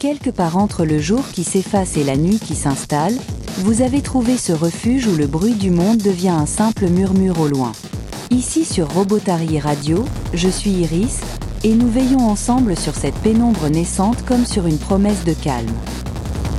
quelque part entre le jour qui s'efface et la nuit qui s'installe, vous avez trouvé ce refuge où le bruit du monde devient un simple murmure au loin. Ici sur Robotary Radio, je suis Iris, et nous veillons ensemble sur cette pénombre naissante comme sur une promesse de calme.